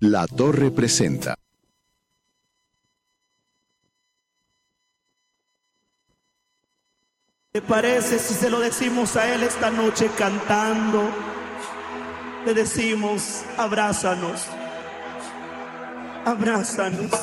La Torre presenta. ¿Te parece si se lo decimos a él esta noche cantando? Le decimos, abrázanos, abrázanos.